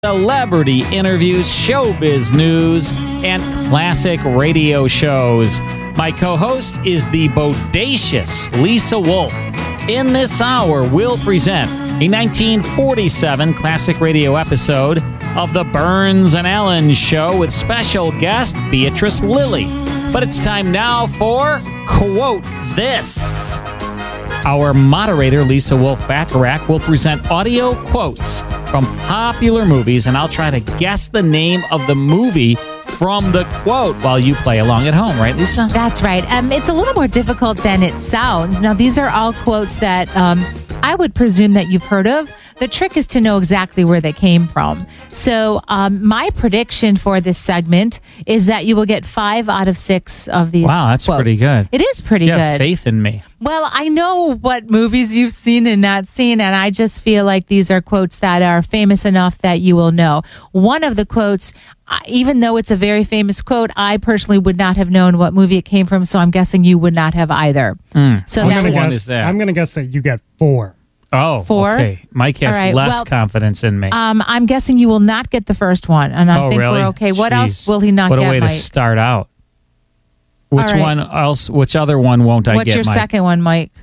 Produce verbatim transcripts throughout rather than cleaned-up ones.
Celebrity interviews, showbiz news, and classic radio shows. My co-host is the bodacious Lisa Wolf. In this hour, we'll present a nineteen forty-seven classic radio episode of The Burns and Ellen Show with special guest Beatrice Lillie. But it's time now for Quote This. Our moderator, Lisa Wolf-Bacharach, will present audio quotes from popular movies, and I'll try to guess the name of the movie from the quote while you play along at home, right, Lisa? That's right. Um, it's a little more difficult than it sounds. Now, these are all quotes that um, I would presume that you've heard of. The trick is to know exactly where they came from. So um, my prediction for this segment is that you will get five out of six of these Wow, that's quotes. pretty good. It is pretty You good. have faith in me. Well, I know what movies you've seen and not seen, and I just feel like these are quotes that are famous enough that you will know. One of the quotes, even though it's a very famous quote, I personally would not have known what movie it came from, so I'm guessing you would not have either. Mm. So Which that one would, is that? I'm going to guess that you get four. Oh, Four? okay. Mike has All right, less well, confidence in me. um, I'm guessing you will not get the first one, and I oh, think really? we're okay. What Jeez. else will he not what get, a way Mike? to start out. Which All right. one else? Which other one won't I What's get, your Mike? second one, Mike?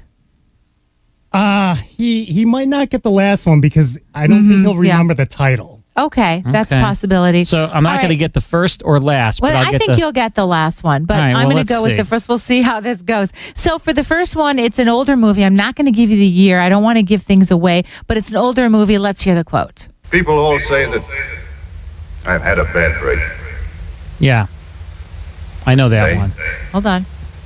Uh, he, he might not get the last one because I don't think he'll yeah. remember the title. Okay, that's Okay. a possibility. So I'm not All going to right. get the first or last, Well, but I'll I get think the... you'll get the last one, but All right, I'm well, going to let's go with see. the first. We'll see how this goes. So for the first one, it's an older movie. I'm not going to give you the year. I don't want to give things away, but it's an older movie. Let's hear the quote. People all say that I've had a bad break. Yeah. I know that Hey. one. Hold on.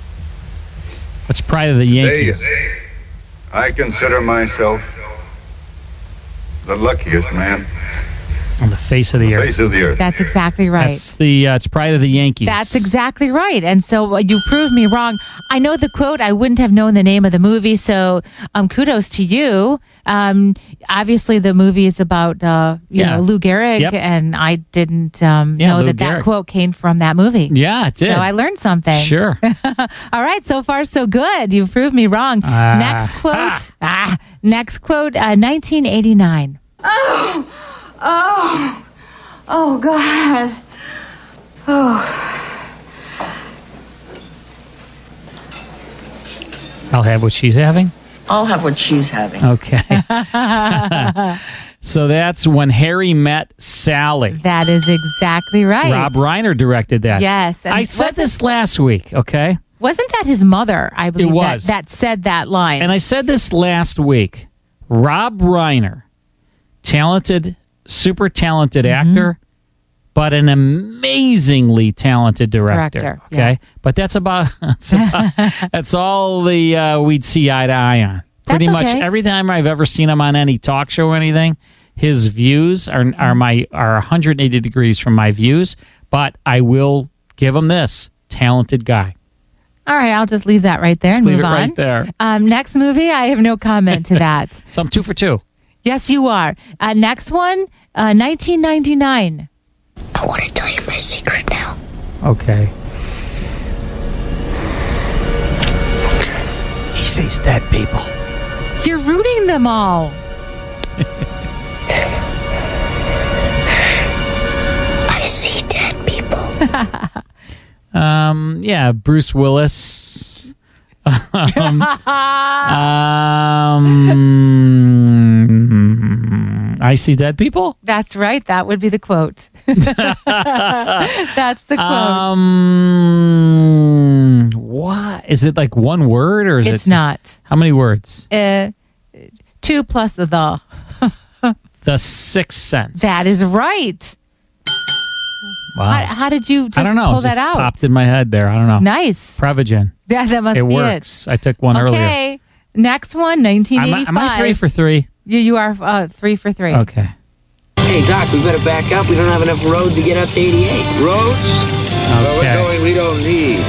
It's Pride of the Today, Yankees. I consider myself the luckiest man On the face of the on the earth. face of the earth. That's exactly right. That's the, uh, it's Pride of the Yankees. That's exactly right. And so uh, you proved me wrong. I know the quote. I wouldn't have known the name of the movie. So um, kudos to you. Um, obviously, the movie is about uh, you Yeah. know Lou Gehrig, Yep. and I didn't um, Yeah, know Lou that that Gehrig. quote came from that movie. Yeah, it did. So I learned something. Sure. All right, so far so good. You proved me wrong. Ah. Next quote. Ah, next quote. Uh, nineteen eighty-nine. Oh, oh, oh, God. Oh, I'll have what she's having. I'll have what she's having. Okay. So that's When Harry Met Sally. That is exactly right. Rob Reiner directed that. Yes, and I said wasn't- this last week, okay? Wasn't that his mother? I believe It was. That, that said that line. And I said this last week. Rob Reiner, talented, super talented Mm-hmm. actor, but an amazingly talented director. Director, okay, yeah. but that's about that's, about, that's all the uh, we'd see eye to eye on. Pretty That's much okay. every time I've ever seen him on any talk show or anything, his views are are my are one hundred eighty degrees from my views. But I will give him this: talented guy. All right, I'll just leave that right there Just and leave move it on. right there. Um, next movie, I have no comment to that. So I'm two for two. Yes, you are. Uh, next one, uh, nineteen ninety-nine. I want to tell you my secret now. Okay. He sees dead people. You're rooting them all. I see dead people. Um, yeah, Bruce Willis. um, um, I see dead people. That's right. That would be the quote. That's the quote. Um, what is it? Like one word, or is it's it? not. How many words? Uh, two plus the the. The Sixth Sense. That is right. Wow. How, how did you just I don't know. pull it just that out? Popped in my head there. I don't know. Nice. Prevagen. Yeah, that must It be works. I took one it. earlier. Okay. Next one, nineteen Am I, eighty-five. am I three for three? You, you are uh, three for three. Okay. Hey, Doc, we better back up. We don't have enough road to get up to eighty-eight. Roads? Well, Okay. we're going, we don't need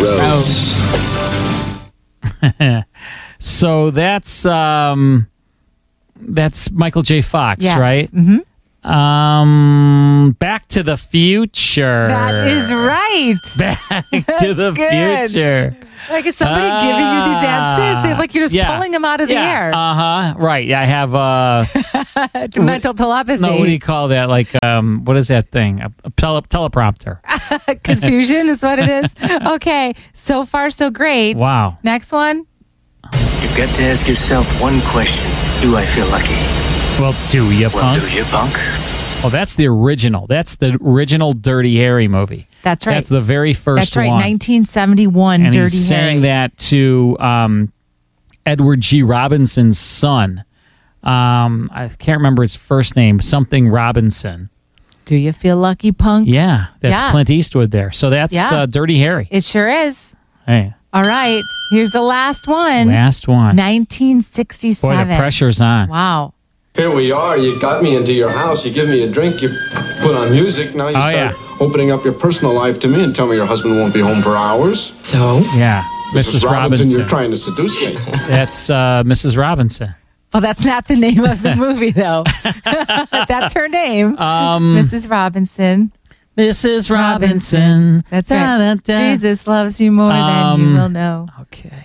roads. So that's um, that's Michael J. Fox, Yes. right? Mm-hmm. Um, Back to the Future. That is right. Back to the good. Future. Like, is somebody ah, giving you these answers? They're like you're just yeah, pulling them out of yeah, the air. Uh huh. Right. I have uh, mental telepathy. No, what do you call that? Like, um, what is that thing? A, a tele- teleprompter. Confusion is what it is. Okay. So far, so great. Wow. Next one. You've got to ask yourself one question. Do I feel lucky? Well, do you, well, punk? do you, punk? Oh, that's the original. That's the original Dirty Harry movie. That's right. That's the very first one. That's right, one. nineteen seventy-one, and Dirty he's Harry. saying that to um, Edward G. Robinson's son. Um, I can't remember his first name. Something Robinson. Do you feel lucky, punk? Yeah, that's Yeah. Clint Eastwood there. So that's Yeah. uh, Dirty Harry. It sure is. Hey, All right. Here's the last one. last one. nineteen sixty-seven. Boy, the pressure's on. Wow. Here we are. You got me into your house. You give me a drink. You put on music. Now you Oh, start yeah. opening up your personal life to me and tell me your husband won't be home for hours. So? Yeah, Missus Robinson. You're trying to seduce me. That's uh, Missus Robinson. Well, that's not the name of the movie, though. That's her name. Um, Missus Robinson. Missus Robinson. That's right. Da-da-da. Jesus loves you more than you Um, will know. Okay.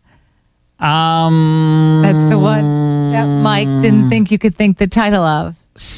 Um, That's the one that Mike didn't think you could think the title of.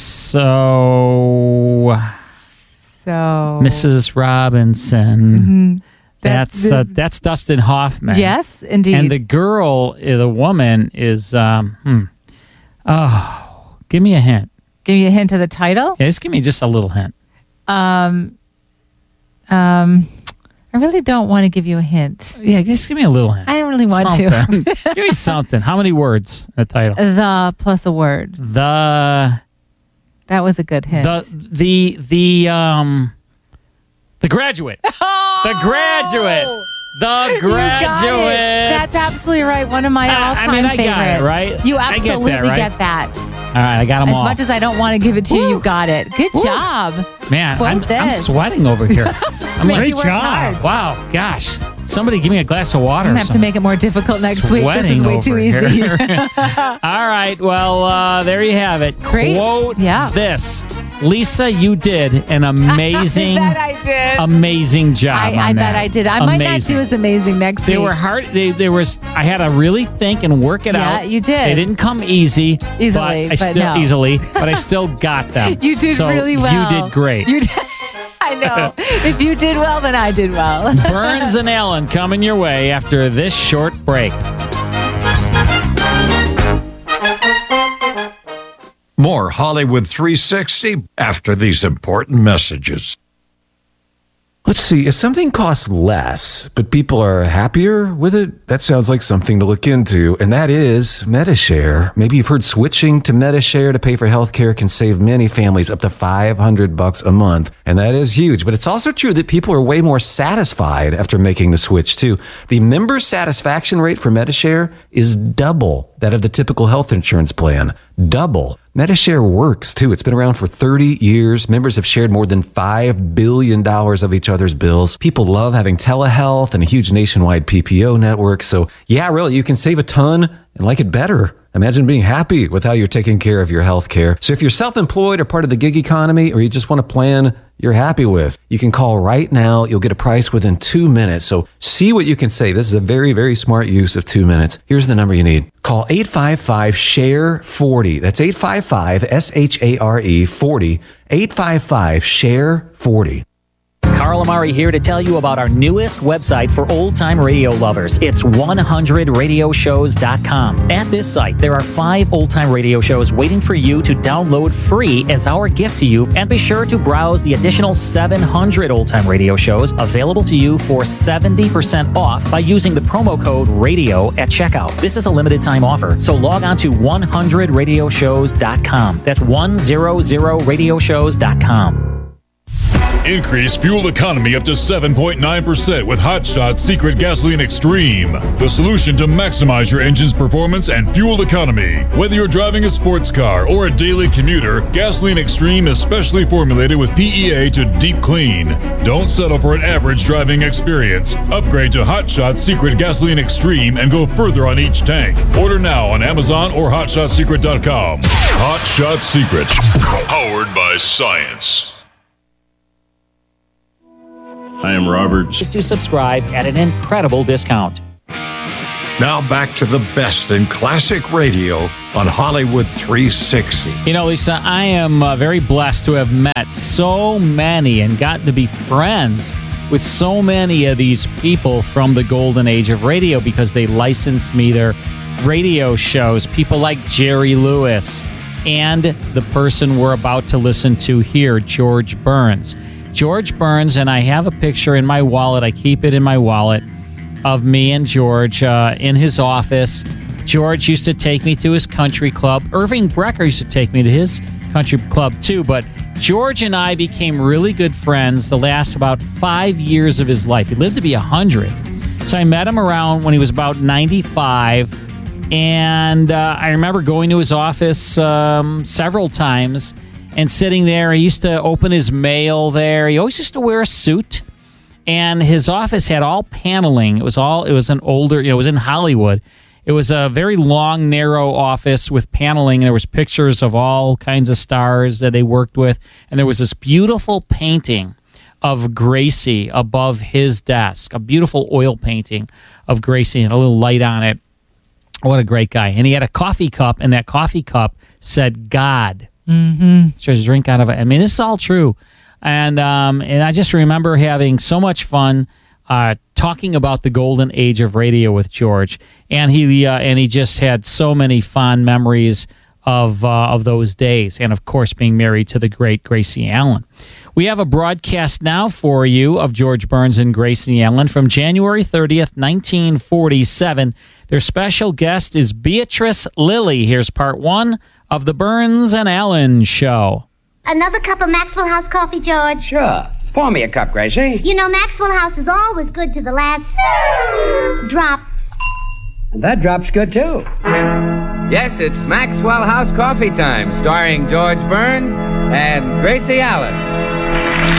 So, So Missus Robinson. Mm-hmm. That's That's uh, the- that's Dustin Hoffman. Yes, indeed. And the girl, uh, the woman, is um. Hmm. Oh, give me a hint. Give you a hint of the title. Yeah, just give me just a little hint. Um, um, I really don't want to give you a hint. Yeah, just give me a little hint. I don't really want something. to. Give me something. How many words in the title? The plus a word. The That was a good hint. the the the um the Graduate. The Graduate. The You got Graduate. it. That's absolutely right. One of my I- I all-time mean, I favorites. got it, right? You I get that, absolutely right? get that. All right, I got them As all. much as I don't want to give it to you, you got it. Good job. Man, Quote I'm, I'm this. sweating over here. I'm Makes like, you work hard. wow, gosh. Somebody give me a glass of water. I'm or going to have to something. make it more difficult next week. This is Sweating way too over easy. here. All right, well, uh, there you have it. Great. Quote Yeah. this. Lisa, you did an amazing, I bet I did. amazing job. I, on I bet that. I did. I might not Amazing. do as amazing next They week. were hard. They, there was. I had to really think and work it Yeah, out. you did. They didn't come easy. Easily, but I but still no. easily, but I still got them. You did So really well. You did great. You did. I know. If you did well, then I did well. Burns and Allen coming your way after this short break. More Hollywood three sixty after these important messages. Let's see, if something costs less, but people are happier with it, that sounds like something to look into, and that is Medi-Share. Maybe you've heard switching to Medi-Share to pay for healthcare can save many families up to five hundred bucks a month, and that is huge. But it's also true that people are way more satisfied after making the switch, too. The member satisfaction rate for Medi-Share is double that of the typical health insurance plan. Double. Medi-Share works, too. It's been around for thirty years. Members have shared more than five billion dollars of each other's bills. People love having telehealth and a huge nationwide P P O network. So, yeah, really, you can save a ton and like it better. Imagine being happy with how you're taking care of your health care. So if you're self-employed or part of the gig economy, or you just want a plan you're happy with, you can call right now. You'll get a price within two minutes. So see what you can save. This is a very, very smart use of two minutes. Here's the number you need. Call eight five five, S H A R E, forty. That's eight five five, S H A R E, forty. eight five five, S H A R E, forty. Carl Amari here to tell you about our newest website for old-time radio lovers. It's one hundred radio shows dot com. At this site, there are five old-time radio shows waiting for you to download free as our gift to you, and be sure to browse the additional seven hundred old-time radio shows available to you for seventy percent off by using the promo code RADIO at checkout. This is a limited-time offer, so log on to one hundred radio shows dot com. That's one hundred radio shows dot com. Increase fuel economy up to seven point nine percent with Hot Shot Secret Gasoline Extreme. The solution to maximize your engine's performance and fuel economy. Whether you're driving a sports car or a daily commuter, Gasoline Extreme is specially formulated with P E A to deep clean. Don't settle for an average driving experience. Upgrade to Hot Shot Secret Gasoline Extreme and go further on each tank. Order now on Amazon or hot shot secret dot com. Hot Shot Secret. Powered by science. I am Robert. Please do subscribe at an incredible discount. Now back to the best in classic radio on Hollywood three sixty. You know, Lisa, I am uh, very blessed to have met so many and gotten to be friends with so many of these people from the golden age of radio because they licensed me their radio shows. People like Jerry Lewis and the person we're about to listen to here, George Burns. George Burns, and I have a picture in my wallet. I keep it in my wallet of me and George uh, in his office. George used to take me to his country club. Irving Brecker used to take me to his country club too, but George and I became really good friends the last about five years of his life. He lived to be one hundred. So I met him around when he was about ninety-five, and uh, I remember going to his office um, several times and sitting there. He used to open his mail there. He always used to wear a suit. And his office had all paneling. It was all, it was an older, you know, it was in Hollywood. It was a very long, narrow office with paneling. There was pictures of all kinds of stars that they worked with. And there was this beautiful painting of Gracie above his desk, a beautiful oil painting of Gracie and a little light on it. What a great guy. And he had a coffee cup, and that coffee cup said God. Mm-hmm. So just drink out of it. I mean, this is all true. And um, and I just remember having so much fun uh, talking about the golden age of radio with George, and he uh, and he just had so many fond memories of uh, of those days, and of course being married to the great Gracie Allen. We have a broadcast now for you of George Burns and Gracie Allen from January thirtieth, nineteen forty-seven. Their special guest is Beatrice Lillie. Here's part one of the Burns and Allen Show. Another cup of Maxwell House coffee, George? Sure. Pour me a cup, Gracie. You know, Maxwell House is always good to the last drop. And that drop's good, too. Yes, it's Maxwell House coffee time, starring George Burns and Gracie Allen.